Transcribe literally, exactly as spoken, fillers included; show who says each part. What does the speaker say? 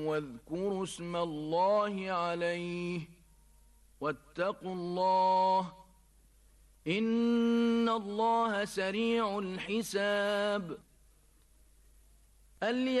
Speaker 1: واذكروا اسم الله عليه واتقوا الله إن الله سريع الحساب.